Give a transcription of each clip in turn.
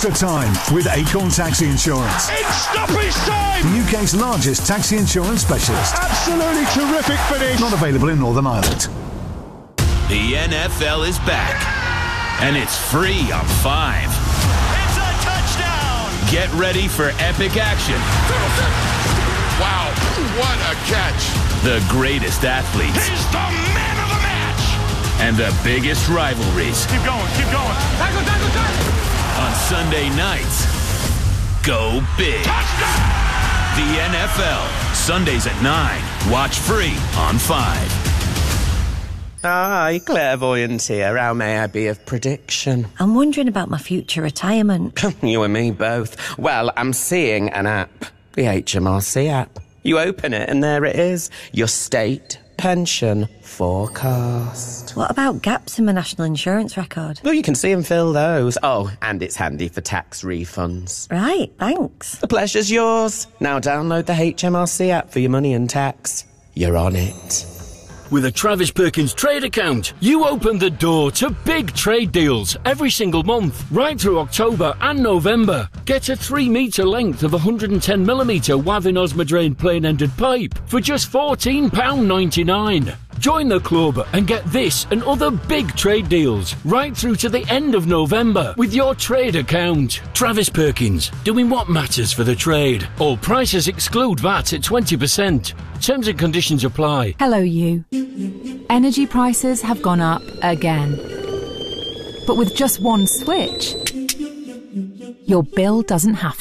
extra time with Acorn Taxi Insurance. In stoppage time! The UK's largest taxi insurance specialist. Absolutely terrific finish. Not available in Northern Ireland. The NFL is back, and it's free on 5. It's a touchdown! Get ready for epic action. Wow, what a catch. The greatest athletes. He's the man of the match! And the biggest rivalries. Keep going. Tackle! On Sunday nights, go big. Touchdown! The NFL, Sundays at 9. Watch free on 5. Hi, clairvoyant here. How may I be of prediction? I'm wondering about my future retirement. You and me both. Well, I'm seeing an app. The HMRC app. You open it and there it is. Your state pension forecast. What about gaps in my national insurance record? Well, you can see and fill those. Oh, and it's handy for tax refunds. Right, thanks. The pleasure's yours. Now download the HMRC app for your money and tax. You're on it. With a Travis Perkins trade account, you open the door to big trade deals every single month, right through October and November. Get a 3-metre length of 110mm Wavin Osmodrain plain-ended pipe for just £14.99. Join the club and get this and other big trade deals right through to the end of November with your trade account. Travis Perkins, doing what matters for the trade. All prices exclude VAT at 20%. Terms and conditions apply. Hello, you. Energy prices have gone up again. But with just one switch, your bill doesn't have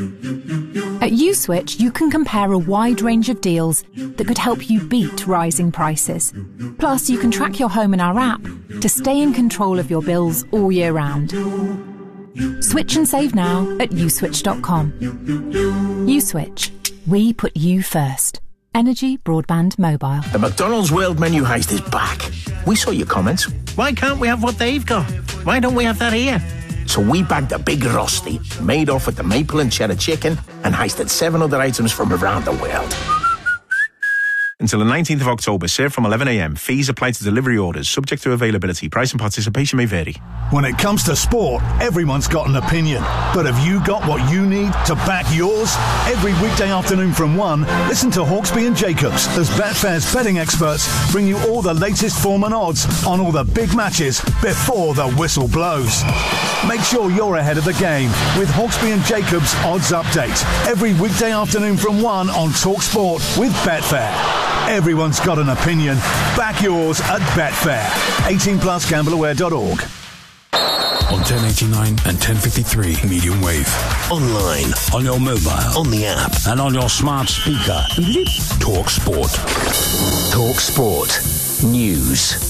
to. At USwitch, you can compare a wide range of deals that could help you beat rising prices. Plus, you can track your home in our app to stay in control of your bills all year round. Switch and save now at uswitch.com. USwitch. We put you first. Energy Broadband Mobile. The McDonald's World Menu Heist is back. We saw your comments. Why can't we have what they've got? Why don't we have that here? So we bagged a big Rusty, made off with the maple and cheddar chicken, and heisted 7 other items from around the world. Until the 19th of October, served from 11 a.m. Fees apply to delivery orders, subject to availability. Price and participation may vary. When it comes to sport, everyone's got an opinion. But have you got what you need to back yours? Every weekday afternoon from 1, listen to Hawksby and Jacobs as Betfair's betting experts bring you all the latest form and odds on all the big matches before the whistle blows. Make sure you're ahead of the game with Hawksby and Jacobs Odds Update. Every weekday afternoon from 1 on TalkSport with Betfair. Everyone's got an opinion. Back yours at Betfair. 18+ gambleaware.org. On 1089 and 1053 medium wave. Online. On your mobile. On the app. And on your smart speaker. Talk Sport. Talk Sport. News.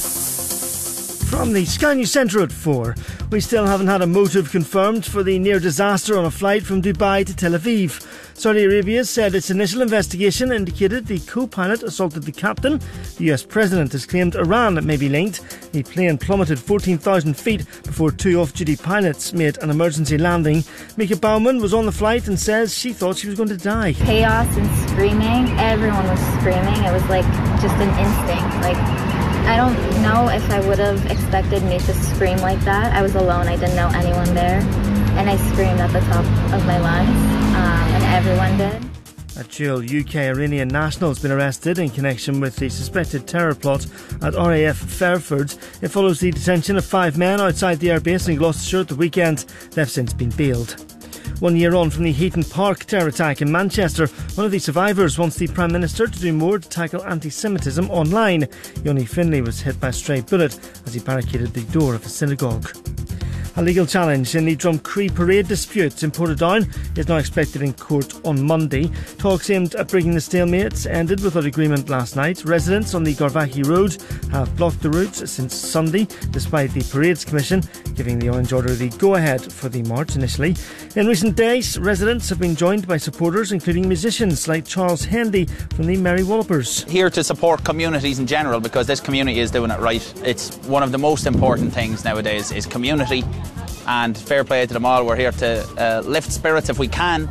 From the Sky News Centre at 4, we still haven't had a motive confirmed for the near disaster on a flight from Dubai to Tel Aviv. Saudi Arabia said its initial investigation indicated the co-pilot assaulted the captain. The US President has claimed Iran may be linked. The plane plummeted 14,000 feet before 2 off-duty pilots made an emergency landing. Mika Baumann was on the flight and says she thought she was going to die. Chaos and screaming. Everyone was screaming. It was like just an instinct. I don't know if I would have expected me to scream like that. I was alone. I didn't know anyone there. And I screamed at the top of my lungs. And everyone did. A dual UK-Iranian national has been arrested in connection with the suspected terror plot at RAF Fairford. It follows the detention of 5 men outside the airbase in Gloucestershire at the weekend. They've since been bailed. 1 year on from the Heaton Park terror attack in Manchester, one of the survivors wants the Prime Minister to do more to tackle anti-Semitism online. Yoni Finlay was hit by a stray bullet as he barricaded the door of a synagogue. A legal challenge in the Drumcree parade dispute in Portadown is now expected in court on Monday. Talks aimed at breaking the stalemate ended without agreement last night. Residents on the Garvaghy Road have blocked the route since Sunday, despite the Parades Commission giving the Orange Order the go-ahead for the march initially. In recent days, residents have been joined by supporters, including musicians like Charles Hendy from the Merry Wallopers. Here to support communities in general, because this community is doing it right. It's one of the most important things nowadays is community, and fair play to them all. We're here to lift spirits if we can,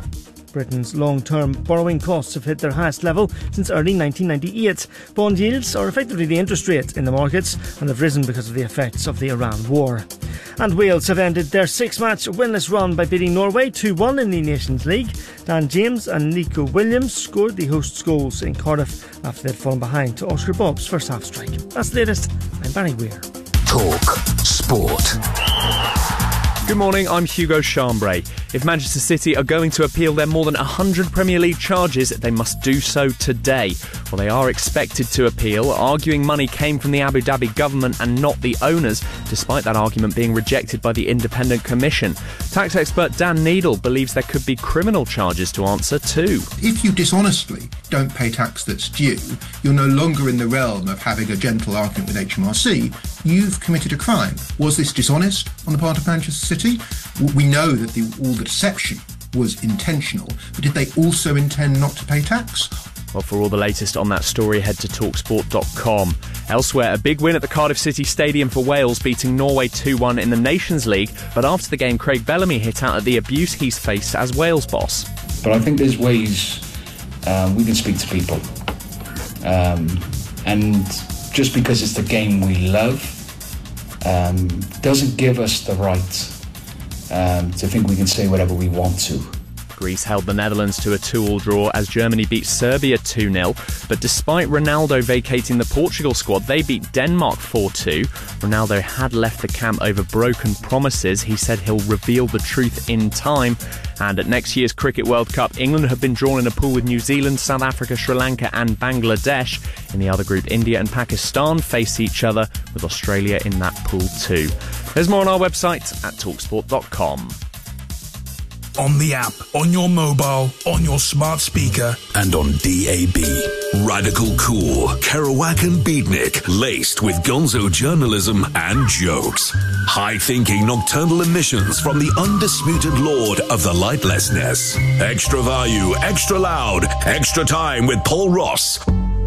Britain's long-term borrowing costs have hit their highest level since early 1998. Bond yields are effectively the interest rate in the markets and have risen because of the effects of the Iran war. And Wales have ended their 6-match winless run by beating Norway 2-1 in the Nations League. Dan James and Nico Williams scored the hosts' goals in Cardiff after they'd fallen behind to Oscar Bob's first half strike. That's the latest. I'm Barry Weir. Talk Sport. Good morning, I'm Hugo Chambray. If Manchester City are going to appeal their more than 100 Premier League charges, they must do so today. Well, they are expected to appeal, arguing money came from the Abu Dhabi government and not the owners, despite that argument being rejected by the Independent Commission. Tax expert Dan Needle believes there could be criminal charges to answer too. If you dishonestly don't pay tax that's due, you're no longer in the realm of having a gentle argument with HMRC. You've committed a crime. Was this dishonest on the part of Manchester City? We know that all the deception was intentional, but did they also intend not to pay tax? Well, for all the latest on that story, head to talksport.com. Elsewhere, a big win at the Cardiff City Stadium for Wales, beating Norway 2-1 in the Nations League. But after the game, Craig Bellamy hit out at the abuse he's faced as Wales boss. But I think there's ways we can speak to people. And just because it's the game we love, doesn't give us the right to think we can say whatever we want to. Greece held the Netherlands to a 2-2 draw as Germany beat Serbia 2-0. But despite Ronaldo vacating the Portugal squad, they beat Denmark 4-2. Ronaldo had left the camp over broken promises. He said he'll reveal the truth in time. And at next year's Cricket World Cup, England have been drawn in a pool with New Zealand, South Africa, Sri Lanka and Bangladesh. In the other group, India and Pakistan face each other, with Australia in that pool too. There's more on our website at talksport.com. On the app, on your mobile, on your smart speaker, and on DAB. Radical cool, Kerouac and Beatnik, laced with gonzo journalism and jokes. High-thinking nocturnal emissions from the undisputed lord of the lightlessness. Extra value, extra loud, extra time with Paul Ross.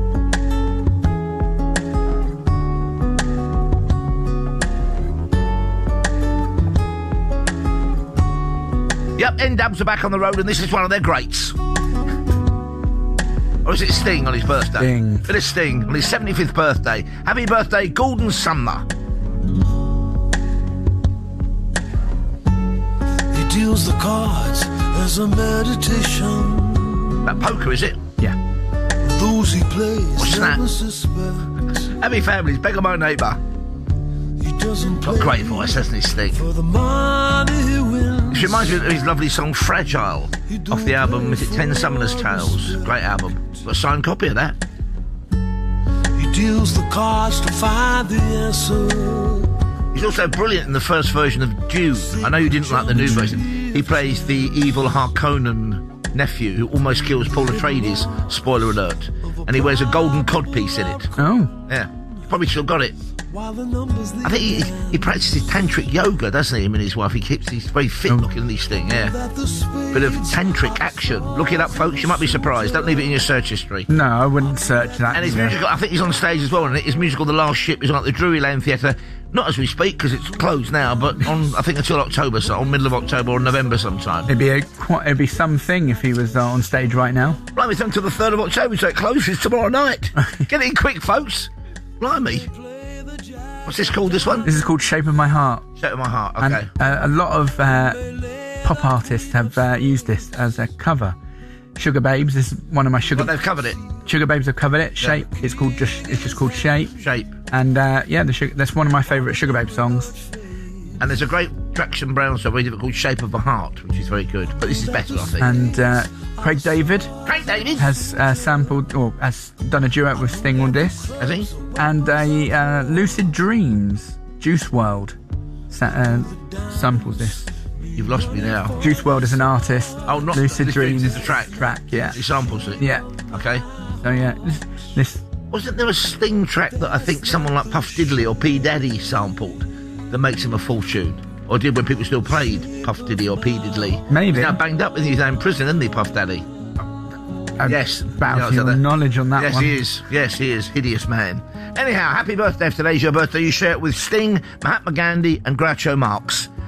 Yep, N-Dubs are back on the road, and this is one of their greats. Or is it Sting on his birthday? Sting. It is Sting on his 75th birthday. Happy birthday, Gordon Sumner. He deals the cards as a meditation. That poker, is it? Yeah. Those he plays. What's that? Happy families, beggar my neighbour. Got a great voice, hasn't he, Sting? For the money he wins. This reminds me of his lovely song Fragile off the album, is it 10 Summoner's Tales? Great album. Got a signed copy of that. He deals the cards to find the answer. He's also brilliant in the first version of Dune. I know you didn't like the new version. He plays the evil Harkonnen nephew who almost kills Paul Atreides, spoiler alert. And he wears a golden codpiece in it. Oh. Yeah. He's probably still got it. I think he practices tantric yoga, doesn't he? Him and his wife. He's very fit looking, this thing, yeah. Bit of tantric action. Look it up, folks. You might be surprised. Don't leave it in your search history. No, I wouldn't search that. And his musical, I think he's on stage as well, and his musical The Last Ship is on at the Drury Lane Theatre. Not as we speak, because it's closed now, but on, I think, until October, so on middle of October or November sometime. It'd be something if he was on stage right now. Blimey, it's until the 3rd of October, so it closes tomorrow night. Get in quick, folks. Blimey. What's this called, this one? This is called Shape of My Heart. Shape of My Heart, okay. And a lot of pop artists have used this as a cover. Sugar Babes is one of my Sugar... Well, they've covered it. Sugar Babes have covered it. Shape, yeah. It's just called Shape. Shape. And that's one of my favourite Sugar Babes songs. And there's a great Traction Brown song called Shape of the Heart, which is very good. But this is better, I think. And Craig David has sampled, or has done a duet with Sting on this. Has he? And Lucid Dreams, Juice WRLD samples this. You've lost me now. Juice WRLD is an artist. Oh, not Lucid Dreams is a track. Yeah. He samples it. Yeah. Okay. So yeah, this. Wasn't there a Sting track that I think someone like Puff Diddley or P Daddy sampled that makes him a fortune? Or did when people still played Puff Diddy or P Diddley? Maybe. He's now banged up with his own prison, isn't he, Puff Daddy? Yes. About your knowledge on that one. Yes, he is. Hideous man. Anyhow, happy birthday if today's your birthday. You share it with Sting, Mahatma Gandhi and Groucho Marx.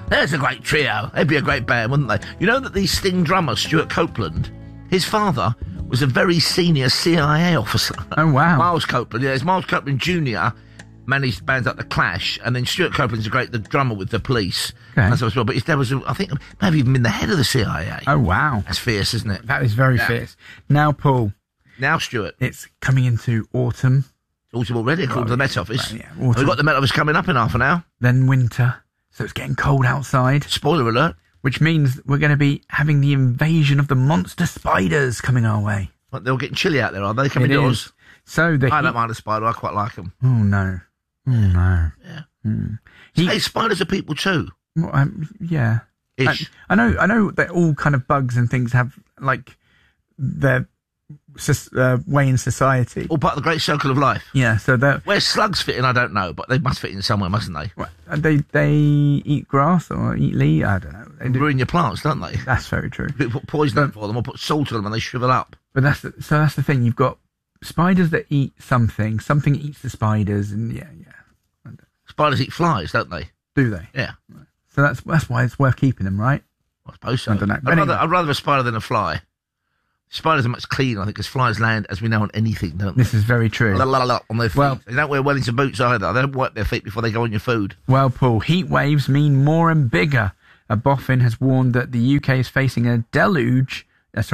There's a great trio. They'd be a great band, wouldn't they? You know that the Sting drummer, Stuart Copeland, his father was a very senior CIA officer. Oh, wow. Miles Copeland. Yeah, it's Miles Copeland Jr. managed bands like The Clash, and then Stuart Copeland's the drummer with The Police. Okay. And so as well. But his dad was, I think, maybe even been the head of the CIA. Oh, wow. That's fierce, isn't it? That is very fierce. Now, Paul. Now, Stuart. It's coming into autumn. Autumn already, according to the Met Office. Right, yeah, and we've got the Met Office coming up in half an hour. Then winter. So it's getting cold outside. Spoiler alert. Which means we're going to be having the invasion of the monster spiders coming our way. But they're getting chilly out there, are they? Coming indoors. So I don't mind a spider. I quite like them. Oh, no. Oh, no. Yeah. Mm. Hey, spiders are people too. Well, yeah. Ish. I know that all kind of bugs and things have, like, their way in society. All part of the great circle of life. Yeah, so that where slugs fit in, I don't know, but they must fit in somewhere, mustn't they? They eat grass or eat leaves. I don't know. They do. Ruin your plants, don't they? That's very true. You put poison in for them or put salt on them and they shrivel up. But that's the thing. You've got spiders that eat something. Something eats the spiders, and yeah. Spiders eat flies, don't they? Do they? Yeah. So that's why it's worth keeping them, right? I suppose so. I don't know. I'd rather a spider than a fly. Spiders are much cleaner, I think, because flies land, as we know, on anything, don't they? This is very true. On their feet. Well, they don't wear Wellington boots either. They don't wipe their feet before they go on your food. Well, Paul, heat waves mean more and bigger. A boffin has warned that the UK is facing a deluge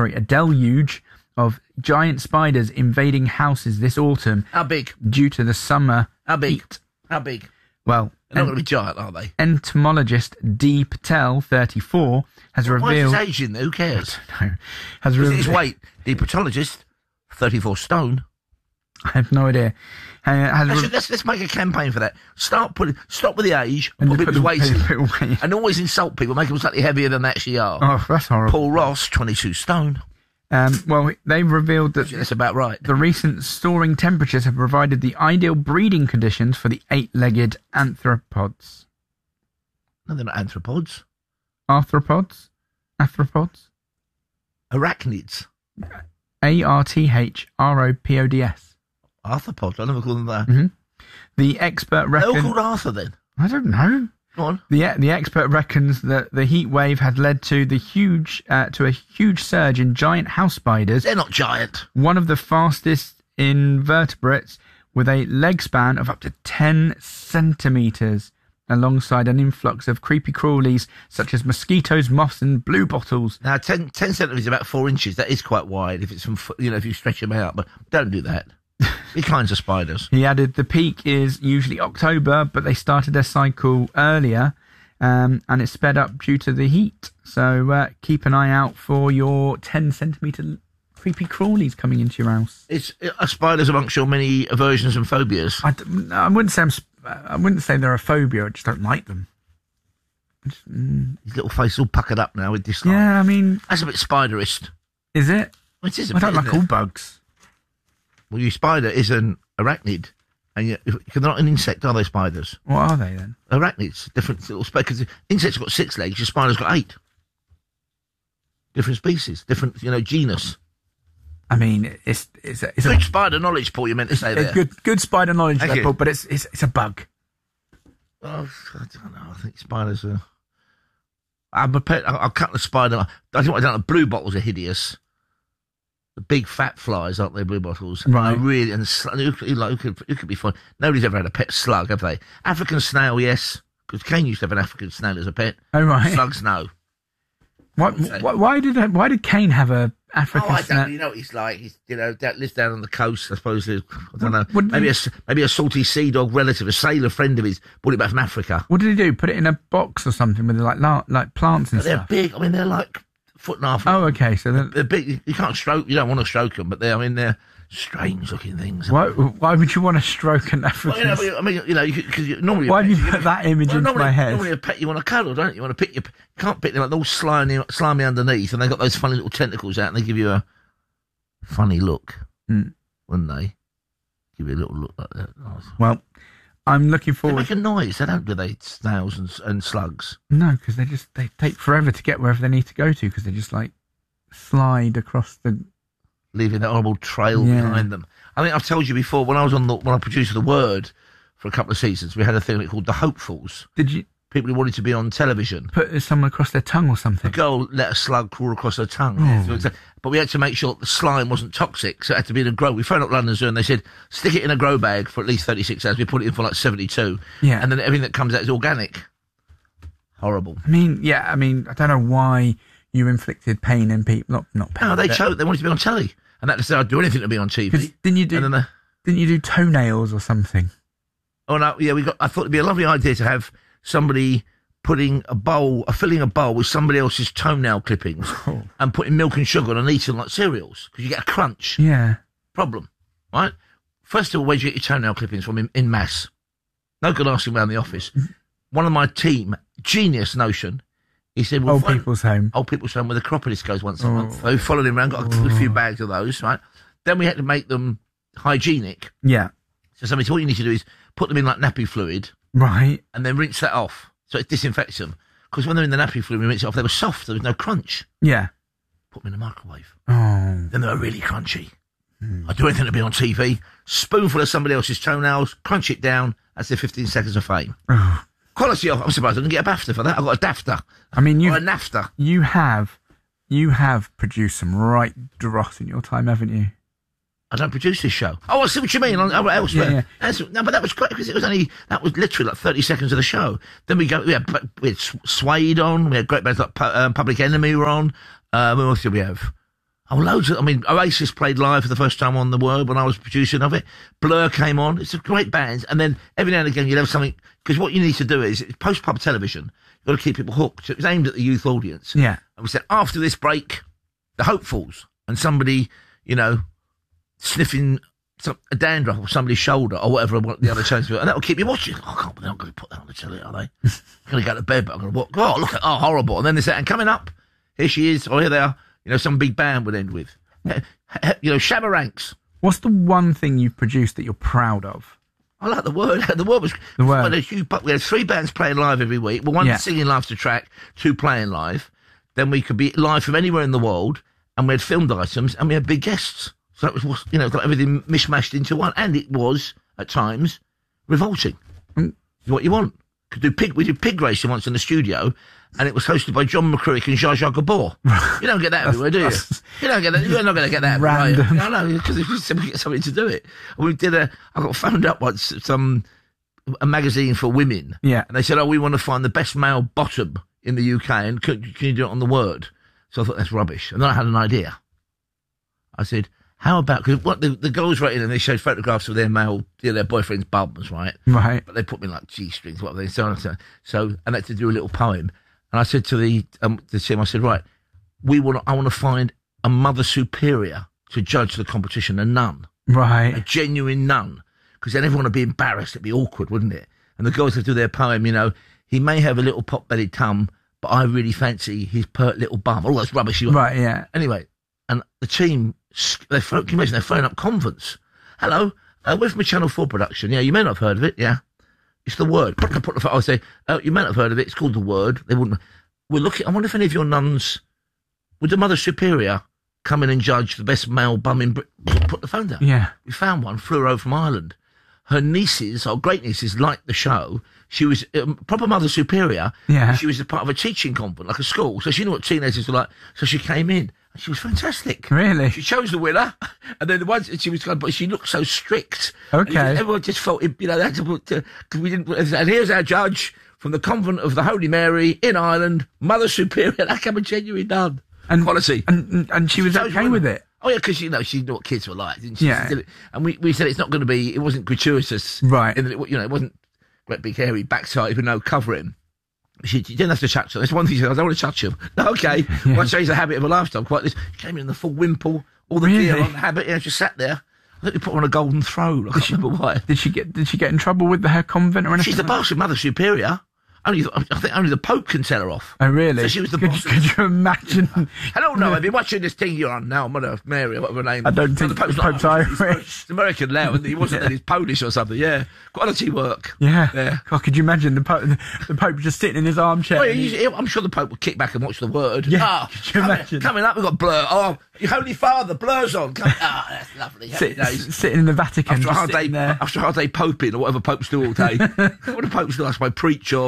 of giant spiders invading houses this autumn. How big? Due to the summer heat. How big? Well, they're not going to be giant, are they? Entomologist D. Patel, 34, has revealed... Why is his age in there? Who cares? No. Has revealed... His weight. D. Patologist, 34 stone. I have no idea. Let's make a campaign for that. Stop with the age and put people's weights in. And always insult people, make them slightly heavier than they actually are. Oh, that's horrible. Paul Ross, 22 stone. Well, they've revealed that that's about right. The recent soaring temperatures have provided the ideal breeding conditions for the 8-legged arthropods. No, they're not arthropods. Arthropods? Arachnids. Arthropods. Arthropods, I never call them that. Mm-hmm. The expert reckons... They're all called Arthur then? I don't know. Go on. The expert reckons that the heat wave had led to a huge surge in giant house spiders. They're not giant. One of the fastest invertebrates with a leg span of up to 10 centimetres, alongside an influx of creepy crawlies such as mosquitoes, moths and bluebottles. Now, 10 centimetres is about 4 inches. That is quite wide if it's from, if you stretch them out, but don't do that. Be kind to spiders. He added the peak is usually October, but they started their cycle earlier, and it sped up due to the heat. So keep an eye out for your 10 centimetre creepy crawlies coming into your house. Are spiders amongst your many aversions and phobias? I wouldn't say they're a phobia. I just don't like them. His little face all puckered up now with dislike. Yeah, I mean... That's a bit spiderist. Is it? Well, it is a I bit, don't like all bugs. Well, your spider is an arachnid. And they're not an insect, are they, spiders? What are they, then? Arachnids. Different little spiders. Insects have got 6 legs, your spider's got 8. Different species. Different, genus. I mean, it's good spider knowledge, Paul, you meant to say there. Good spider knowledge there, Paul, but it's a bug. Well, I don't know. I think spiders are... I'm a pet. I'll cut the spider. I think what I don't know. Blue bottles are hideous. The big fat flies, aren't they, blue bottles? Right. Really, and who could be fun? Nobody's ever had a pet slug, have they? African snail, yes. Because Kane used to have an African snail as a pet. Oh, right. Slugs, no. Why did Kane have a African snail? I don't know. You know what he's like. He's, that lives down on the coast, I suppose. I don't know. Maybe a salty sea dog relative, a sailor friend of his, brought it back from Africa. What did he do? Put it in a box or something with like plants and stuff? They're big. I mean, they're like foot and a half. Oh, okay. So they're big. You can't stroke. You don't want to stroke them, but they're strange looking things. Why would you want to stroke an African? Well, I mean, because normally. Why have you put that image into my head? Normally, a pet you want to cuddle, don't you? You want to pick you can't pick them like they're all slimy underneath, and they got those funny little tentacles out, and they give you a funny look, wouldn't they? Give you a little look like that. Nice. Well, I'm looking forward. They make a noise, don't they? Snails and slugs. No, because they take forever to get wherever they need to go to, because they just slide across the, leaving that horrible trail behind them. I think I've told you before when I produced The Word for a couple of seasons, we had a thing called The Hopefuls. Did you? people who wanted to be on television. Put someone across their tongue or something. A girl let a slug crawl across her tongue. Oh. But we had to make sure the slime wasn't toxic, so it had to be in a grow. We phoned up London Zoo and they said, stick it in a grow bag for at least 36 hours. We put it in for like 72. Yeah. And then everything that comes out is organic. Horrible. I mean, I don't know why you inflicted pain in people. Not pain. No, they choked. They wanted to be on telly. And that to say I'd do anything to be on TV. Didn't you do toenails or something? Oh, no, yeah, I thought it'd be a lovely idea to have somebody filling a bowl with somebody else's toenail clippings and putting milk and sugar on and eating like cereals, because you get a crunch. Yeah. Problem, right? First of all, where do you get your toenail clippings from in mass? No good asking around the office. One of my team, genius notion, he said, Old people's home where the Acropolis goes once a month. So we followed him around, got a few bags of those, right? Then we had to make them hygienic. Yeah. So somebody said, what you need to do is put them in like nappy fluid. Right. And then rinse that off. So it disinfects them. Because when they're in the nappy fluid, we rinse it off, they were soft. There was no crunch. Yeah. Put them in the microwave. Oh. Then they were really crunchy. I'd do anything to be on TV. Spoonful of somebody else's toenails, crunch it down. That's their 15 seconds of fame. Oh. Quality off. I'm surprised I didn't get a BAFTA for that. I got a DAFTA. I mean, or a NAFTA. You have produced some right dross in your time, haven't you? I don't produce this show. Oh, I see what you mean. Elsewhere. Yeah. No, but that was great because that was literally like 30 seconds of the show. Then we had Suede on. We had great bands like Public Enemy were on. What else did we have? Oh, loads of. I mean, Oasis played live for the first time on The Word when I was producing of it. Blur came on. It's a great band. And then every now and again you'd have something, because what you need to do is post-pub television. You've got to keep people hooked. So it was aimed at the youth audience. Yeah. And we said after this break, the Hopefuls, and somebody, sniffing a dandruff or somebody's shoulder or whatever the other channels, and that will keep you watching. Oh, I can't believe I'm going to put that on the telly, are they? I'm going to go to bed, but I'm going to watch. Oh, look at horrible. And then they say, and coming up, here she is, or here they are. Some big band would end with. Shabba Ranks. What's the one thing you've produced that you're proud of? I like The Word. The Word was... The Word. We had 3 bands playing live every week. Well, one singing live to track, 2 playing live. Then we could be live from anywhere in the world, and we had filmed items, and we had big guests. So it was, it's like everything mishmashed into one. And it was, at times, revolting. What you want. We did pig racing once in the studio, and it was hosted by John McCrick and Zsa Zsa Gabor. You don't get that everywhere, do you? You don't get that. You're not going to get that random. Right? No, because we get somebody to do it. And I got phoned up once at a magazine for women. Yeah. And they said, we want to find the best male bottom in the UK, and can you do it on The Word? So I thought, that's rubbish. And then I had an idea. I said, how about, because what the girls wrote in and they showed photographs of their their boyfriend's bums, right? Right. But they put me like G-strings, what they so and I had to do a little poem. And I said to the team, I said, right, I want to find a mother superior to judge the competition, a nun. Right. A genuine nun. Because then everyone would be embarrassed, it'd be awkward, wouldn't it? And the girls would do their poem, he may have a little pot-bellied tum, but I really fancy his pert little bum. All that's rubbish. Right, yeah. Anyway, and the team, they're phoning up convents. Hello, we're from a Channel 4 production. Yeah, you may not have heard of it, yeah. It's The Word. I'll say, you may not have heard of it. It's called The Word. They wouldn't. We're looking. I wonder if any of your nuns, would the Mother Superior come in and judge the best male bum in Britain? Put the phone down. Yeah. We found one, flew her over from Ireland. Her nieces, our great nieces, liked the show. She was proper Mother Superior. Yeah. She was a part of a teaching convent, like a school. So she knew what teenagers were like. So she came in. And she was fantastic. Really? She chose the winner. And then the ones she was but she looked so strict. Okay. And everyone just felt, they had to put, because we didn't, and here's our judge from the convent of the Holy Mary in Ireland, Mother Superior. That came a genuine nun. And quality. And she was okay with it. Oh, yeah, because, she knew what kids were like, didn't she? Yeah. She did it. And we said it's not going to be, it wasn't gratuitous. Right. It wasn't great big hairy backside with no covering. She didn't have to touch them. That's one thing she said, I don't want to touch him. Okay. Yeah. Well, I changed the habit of a lifestyle quite this. She came in the full wimple, all the gear on the habit, just sat there. I think we put her on a golden throne. I can't remember why. Did she get in trouble with her convent or anything? She's the boss of Mother Superior. I think only the Pope can tell her off. Oh, really? So she was the boss. Could you imagine? Hello, no, I've been watching this thing you're on now, Mother Mary, whatever her name. I don't think the Pope's Irish. He's American now, and he wasn't. He's Polish or something. Yeah, quality work. Yeah. God, could you imagine the Pope just sitting in his armchair? Well, I'm sure the Pope would kick back and watch The Word. Yeah. Could you imagine? Coming up, we've got Blur. Oh, your Holy Father, Blur's on. That's lovely. Happy days. Sitting in the Vatican. After a hard day poping or whatever popes do all day. What do popes do? I suppose preach or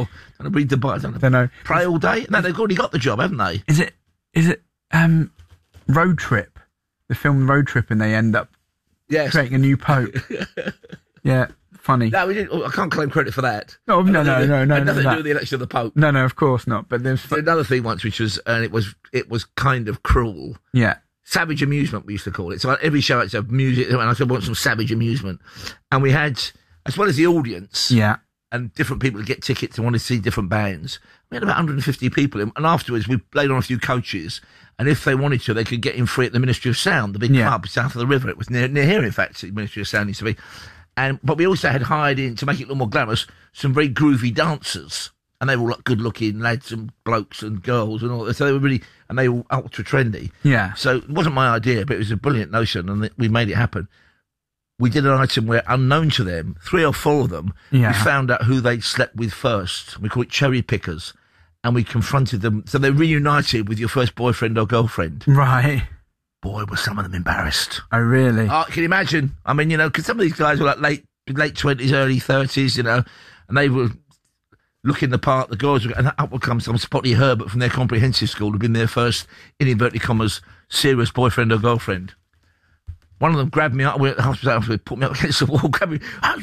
And read the Bible. I don't know. Pray all day? No, they've already got the job, haven't they? Is it Road Trip? The film Road Trip, and they end up creating a new pope. Yeah, funny. No, we didn't. I can't claim credit for that. No. Had nothing to do that. with the election of the Pope. No, of course not. But there's another thing once, which was, and it was kind of cruel. Yeah. Savage amusement, we used to call it. So every show had to have music, and I said, I want some savage amusement. And we had, as well as the audience, and different people to get tickets and want to see different bands. We had about 150 people in, and afterwards we played on a few coaches, and if they wanted to, they could get in free at the Ministry of Sound, the big pub south of the river. It was near here, in fact, the Ministry of Sound used to be. But we also had hired in, to make it a little more glamorous, some very groovy dancers. And they were all like good-looking lads and blokes and girls and all that. So they were really, and they were ultra trendy. Yeah. So it wasn't my idea, but it was a brilliant notion, and we made it happen. We did an item where, unknown to them, 3 or 4 of them, we found out who they'd slept with first. We call it cherry pickers. And we confronted them. So they reunited with your first boyfriend or girlfriend. Right. Boy, were some of them embarrassed. Oh, really? Oh, can you imagine? I mean, because some of these guys were like late 20s, early 30s, and they were looking the part. The girls were, and up would come some Spotty Herbert from their comprehensive school who'd been their first, in inverted commas, serious boyfriend or girlfriend. One of them grabbed me up, put me up against the wall, grabbed me,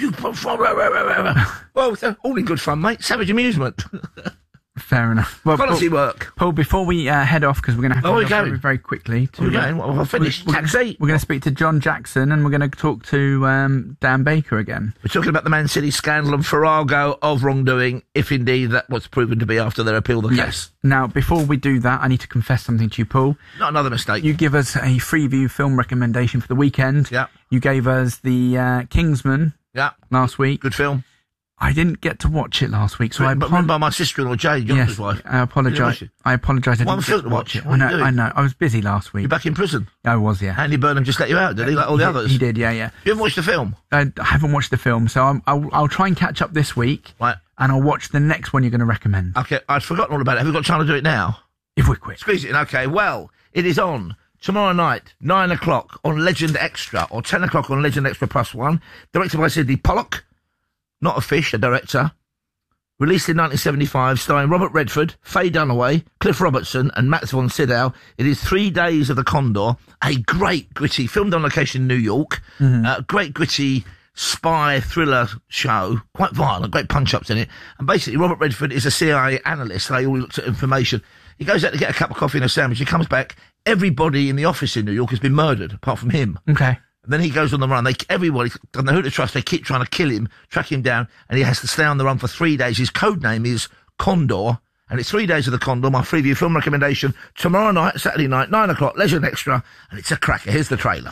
well, all in good fun, mate. Savage amusement. Fair enough. Well, quality work. Paul, before we head off, because we're going to have to head off very quickly. We're going. Well, I've finished. Taxi. We're going to speak to John Jackson, and we're going to talk to Dan Baker again. We're talking about the Man City scandal and Farrago of wrongdoing, if indeed that was proven to be after their appeal the case. Now, before we do that, I need to confess something to you, Paul. Not another mistake. You give us a Freeview film recommendation for the weekend. Yeah. You gave us the Kingsman. Yeah. Last week. Good film. I didn't get to watch it last week, so but run by my sister-in-law, Jane, John's wife. I apologise. I apologise. I didn't get to watch it. I know. I was busy last week. You're back in prison? I was, yeah. Andy Burnham just let you out, did he? Like all the others? He did, yeah. You haven't watched the film? I haven't watched the film, so I'll try and catch up this week. Right. And I'll watch the next one you're going to recommend. Okay, I'd forgotten all about it. Have we got time to do it now? If we're quick. Squeeze it in. Okay, well, it is on tomorrow night, 9 o'clock on Legend Extra, or 10 o'clock on Legend Extra +1. Directed by Sidney Pollock. Not a fish, a director. Released in 1975, starring Robert Redford, Faye Dunaway, Cliff Robertson and Max von Sydow. It is 3 Days of the Condor, a great, gritty, filmed on location in New York, great, gritty spy thriller show, quite violent, great punch-ups in it. And basically, Robert Redford is a CIA analyst, so he always looks at information. He goes out to get a cup of coffee and a sandwich. He comes back. Everybody in the office in New York has been murdered, apart from him. Okay. And then he goes on the run. Everybody don't know who to trust. They keep trying to kill him, track him down, and he has to stay on the run for 3 days. His code name is Condor, and it's 3 Days of the Condor, my Freeview film recommendation, tomorrow night, Saturday night, 9 o'clock, Legend Extra, and it's a cracker. Here's the trailer.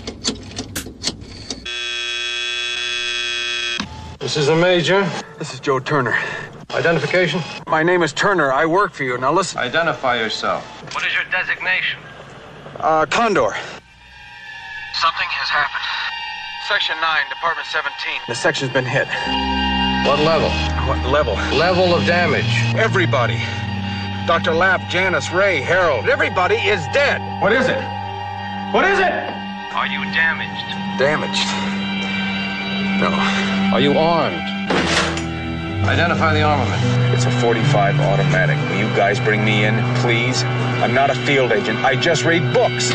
This is the Major. This is Joe Turner. Identification? My name is Turner. I work for you. Now listen. Identify yourself. What is your designation? Condor. Something has happened. Section 9, Department 17. The section's been hit. What level? What level? Level of damage. Everybody. Dr. Lapp, Janice, Ray, Harold. Everybody is dead. What is it? What is it? Are you damaged? Damaged? No. Are you armed? Identify the armament. It's a .45 automatic. Will you guys bring me in, please? I'm not a field agent. I just read books.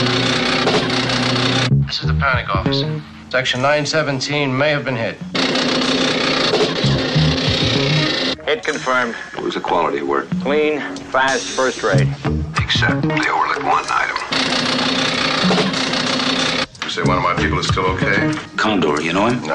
This is the panic office. Section 917 may have been hit. Hit confirmed. What was the quality of work? Clean, fast, first rate. Except they overlooked one item. You say one of my people is still okay? Condor, you know him? No.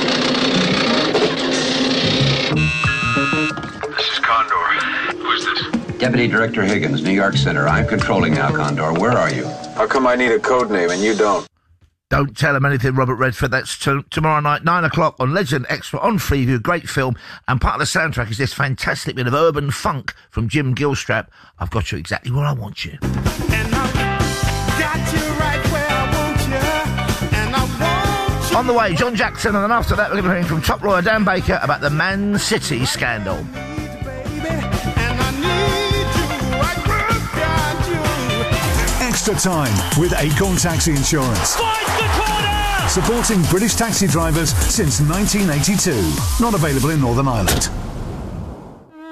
This is Condor. Who is this? Deputy Director Higgins, New York Center. I'm controlling now, Condor. Where are you? How come I need a code name and you don't? Don't tell him anything, Robert Redford. That's tomorrow night, 9 o'clock on Legend Extra on Freeview. Great film. And part of the soundtrack is this fantastic bit of urban funk from Jim Gilstrap. I've got you exactly where I want you. And I got you right where I want you. And I want you. On the way, John Jackson. And then after that, we're going to be hearing from top lawyer Dan Baker about the Man City scandal. Extra time with Acorn Taxi Insurance. Supporting British taxi drivers since 1982. Not available in Northern Ireland.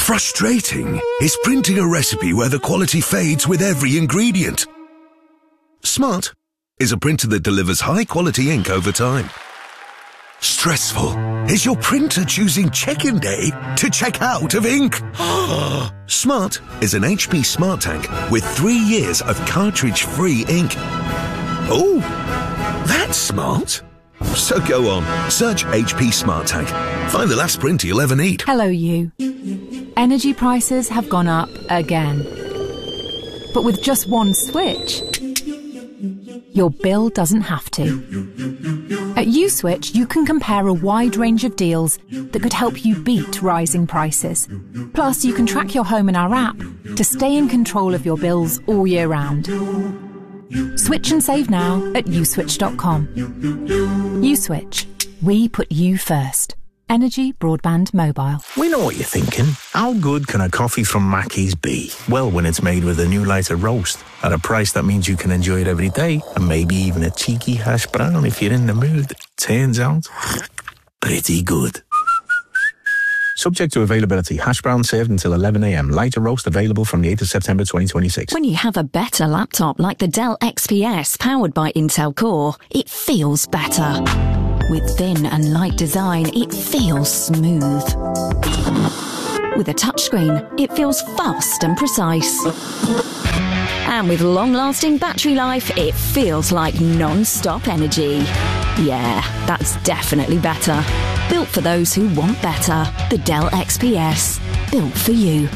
Frustrating is printing a recipe where the quality fades with every ingredient. Smart is a printer that delivers high-quality ink over time. Stressful is your printer choosing check-in day to check out of ink. Smart is an HP Smart Tank with 3 years of cartridge-free ink. Oh, that's smart. So go on, search HP Smart Tank. Find the last printer you'll ever need. Hello, you. Energy prices have gone up again. But with just one switch, your bill doesn't have to. At USwitch, you can compare a wide range of deals that could help you beat rising prices. Plus, you can track your home in our app to stay in control of your bills all year round. Switch and save now at uswitch.com. USwitch. We put you first. Energy Broadband Mobile. We know what you're thinking. How good can a coffee from Mackey's be? Well, when it's made with a new lighter roast at a price that means you can enjoy it every day, and maybe even a cheeky hash brown if you're in the mood. Turns out, pretty good. Subject to availability. Hash brown served until 11 a.m. Lighter roast available from the 8th of September 2026. When you have a better laptop like the Dell XPS powered by Intel Core, it feels better. With thin and light design, it feels smooth. With a touchscreen, it feels fast and precise. And with long-lasting battery life, it feels like non-stop energy. Yeah, that's definitely better. Built for those who want better. The Dell XPS. Built for you.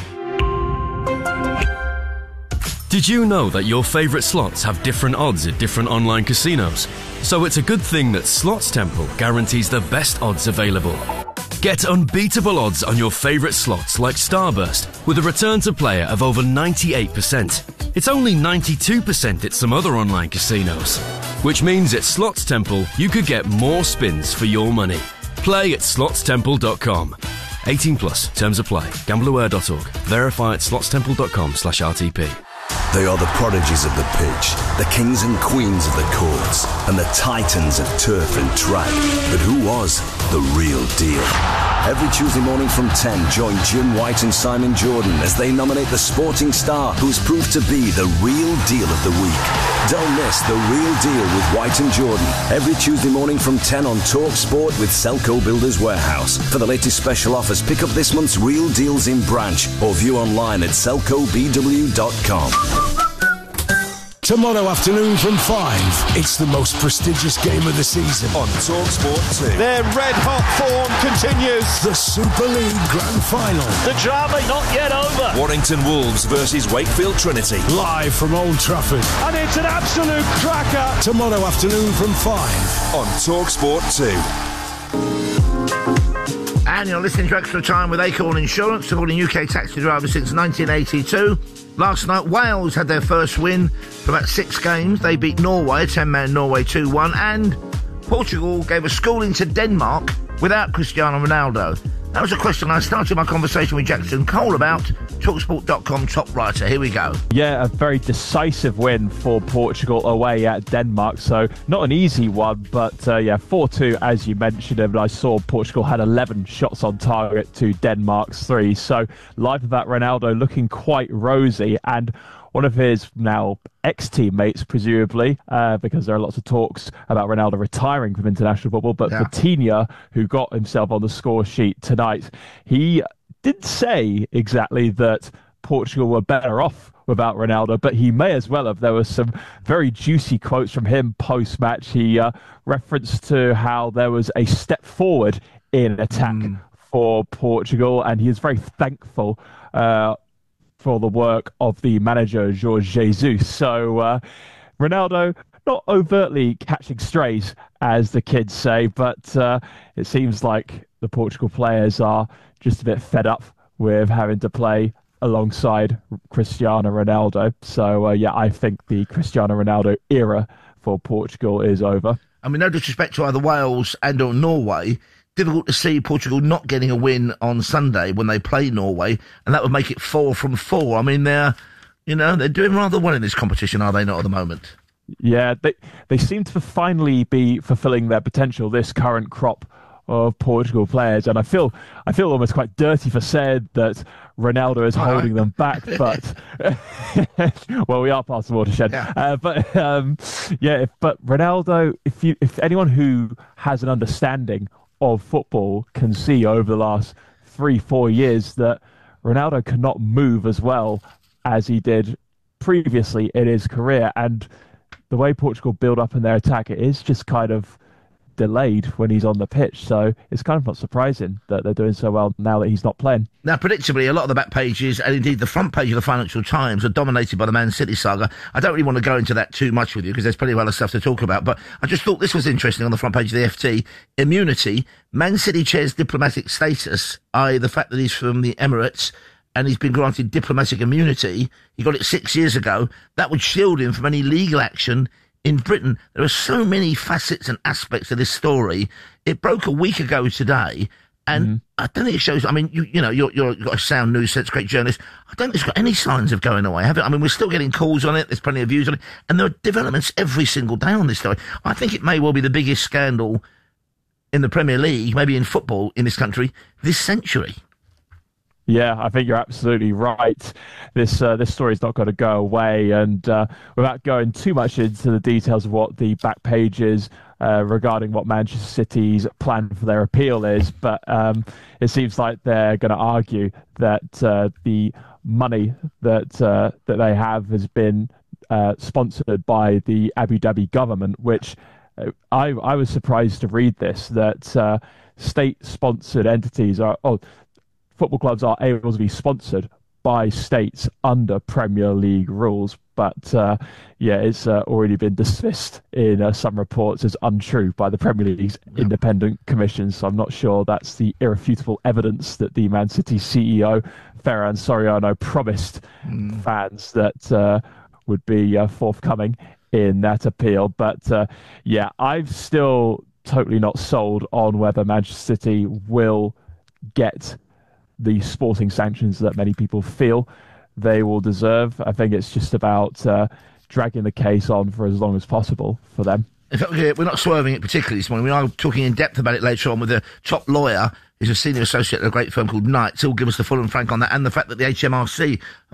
Did you know that your favourite slots have different odds at different online casinos? So it's a good thing that Slots Temple guarantees the best odds available. Get unbeatable odds on your favourite slots like Starburst with a return to player of over 98%. It's only 92% at some other online casinos. Which means at Slots Temple you could get more spins for your money. Play at slotstemple.com. 18 plus. Terms apply. Gambleaware.org. Verify at slotstemple.com/RTP. They are the prodigies of the pitch, the kings and queens of the courts, and the titans of turf and track. But who was the real deal? Every Tuesday morning from 10, join Jim White and Simon Jordan as they nominate the sporting star who's proved to be the real deal of the week. Don't miss The Real Deal with White and Jordan every Tuesday morning from 10 on Talk Sport with Selco Builders Warehouse. For the latest special offers, pick up this month's Real Deals in branch or view online at selcobw.com. Tomorrow afternoon from 5, it's the most prestigious game of the season on TalkSport 2. Their red-hot form continues. The Super League Grand Final. The drama not yet over. Warrington Wolves versus Wakefield Trinity. Live from Old Trafford. And it's an absolute cracker. Tomorrow afternoon from 5 on TalkSport 2. And you're listening to Extra Time with Acorn Insurance, supporting UK taxi drivers since 1982. Last night, Wales had their first win for about 6 games. They beat Norway, 10-man Norway 2-1, and Portugal gave a schooling to Denmark without Cristiano Ronaldo. That was a question I started my conversation with Jackson Cole about, TalkSport.com top writer. Here we go. Yeah, a very decisive win for Portugal away at Denmark. So not an easy one, but 4-2 as you mentioned. And I saw Portugal had 11 shots on target to Denmark's 3. So life of that Ronaldo looking quite rosy, and one of his now ex-teammates, presumably, because there are lots of talks about Ronaldo retiring from international football, but Vitinha, who got himself on the score sheet tonight, he did say exactly that Portugal were better off without Ronaldo, but he may as well have. There were some very juicy quotes from him post-match. He referenced to how there was a step forward in attack for Portugal, and he is very thankful for the work of the manager, Jorge Jesus. So Ronaldo, not overtly catching strays, as the kids say, but it seems like the Portugal players are just a bit fed up with having to play alongside Cristiano Ronaldo. So, I think the Cristiano Ronaldo era for Portugal is over. I mean, no disrespect to either Wales and or Norway, difficult to see Portugal not getting a win on Sunday when they play Norway, and that would make it 4 from 4. I mean, they're doing rather well in this competition, are they not, at the moment? Yeah, they seem to finally be fulfilling their potential, this current crop of Portugal players, and I feel almost quite dirty for saying that Ronaldo is holding them back, but well, we are past the watershed. Yeah. But Ronaldo, if anyone who has an understanding of football can see over the last 3-4 years that Ronaldo cannot move as well as he did previously in his career, and the way Portugal build up in their attack, it is just kind of delayed when he's on the pitch. So it's kind of not surprising that they're doing so well now that he's not playing. Now, predictably, a lot of the back pages, and indeed the front page of the Financial Times, are dominated by the Man City saga. I don't really want to go into that too much with you because there's plenty of other stuff to talk about, but I just thought this was interesting on the front page of the FT. Immunity. Man City chair's diplomatic status, i.e. the fact that he's from the Emirates and he's been granted diplomatic immunity. He got it 6 years ago. That would shield him from any legal action in Britain. There are so many facets and aspects of this story. It broke a week ago today, and I don't think it shows. I mean, you've got a sound news sense, great journalist. I don't think it's got any signs of going away, have it? I mean, we're still getting calls on it. There's plenty of views on it, and there are developments every single day on this story. I think it may well be the biggest scandal in the Premier League, maybe in football in this country, this century. Yeah, I think you're absolutely right. This story's not going to go away, and without going too much into the details of what the back page is regarding what Manchester City's plan for their appeal is, but it seems like they're going to argue that the money that they have has been sponsored by the Abu Dhabi government, which I was surprised to read this, that state-sponsored entities are... football clubs are able to be sponsored by states under Premier League rules, but it's already been dismissed in some reports as untrue by the Premier League's independent commission. So I'm not sure that's the irrefutable evidence that the Man City CEO Ferran Soriano promised fans that would be forthcoming in that appeal. But I'm still totally not sold on whether Manchester City will get the sporting sanctions that many people feel they will deserve. I think it's just about dragging the case on for as long as possible for them. In fact, we're not swerving it particularly this morning. We are talking in depth about it later on with a top lawyer. He's a senior associate at a great firm called Knights. He'll give us the full and frank on that, and the fact that the HMRC,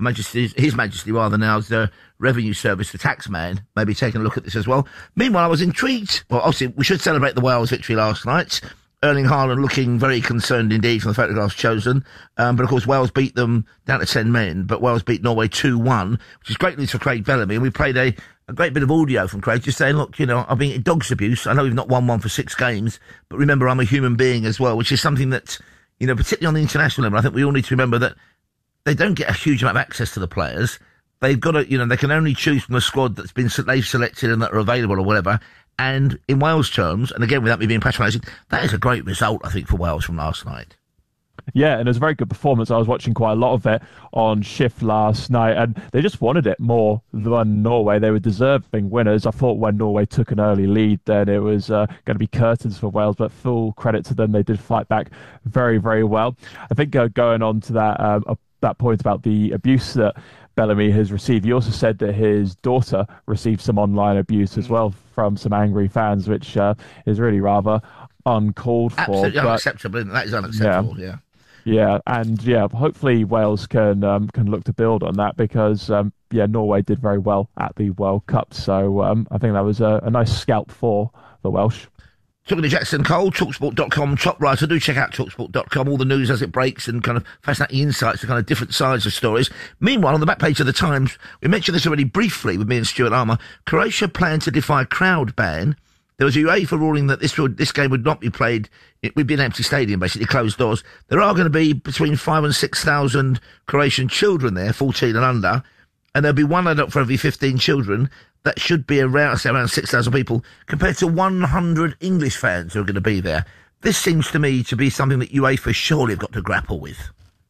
His Majesty rather now, as the Revenue Service, the tax man, may be taking a look at this as well. Meanwhile, I was intrigued. Well, obviously, we should celebrate the Wales victory last night. Erling Haaland looking very concerned indeed from the photographs chosen. But of course, Wales beat them down to 10 men, but Wales beat Norway 2-1, which is great news for Craig Bellamy. And we played a great bit of audio from Craig just saying, look, I've been getting dogs abuse. I know we've not won one for 6 games, but remember, I'm a human being as well, which is something that, particularly on the international level, I think we all need to remember that they don't get a huge amount of access to the players. They've got to, they can only choose from the squad they've selected and that are available or whatever. And in Wales terms, and again, without me being patronising, that is a great result, I think, for Wales from last night. Yeah, and it was a very good performance. I was watching quite a lot of it on shift last night, and they just wanted it more than Norway. They were deserving winners. I thought when Norway took an early lead, then it was going to be curtains for Wales, but full credit to them. They did fight back very, very well. I think going on to that point about the abuse that Bellamy has received, he also said that his daughter received some online abuse as well from some angry fans, which is really rather uncalled for. Absolutely unacceptable. That is unacceptable, yeah. Yeah, and hopefully Wales can look to build on that because Norway did very well at the World Cup, so I think that was a nice scalp for the Welsh. Talking to Jackson Cole, TalkSport.com, top writer. Do check out TalkSport.com, all the news as it breaks and kind of fascinating insights to kind of different sides of stories. Meanwhile, on the back page of the Times, we mentioned this already briefly with me and Stuart Armour, Croatia planned to defy crowd ban. There was a UEFA ruling that this game would not be played. It would be an empty stadium, basically, closed doors. There are going to be between 5,000 and 6,000 Croatian children there, 14 and under, and there'll be one adult for every 15 children. That should be around 6,000 people, compared to 100 English fans who are going to be there. This seems to me to be something that UEFA surely have got to grapple with.